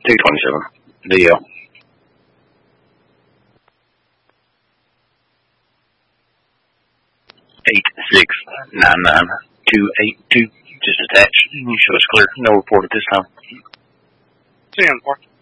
227. DL. 8699-282. Just attached. You show us clear. No report at this time. 10-4.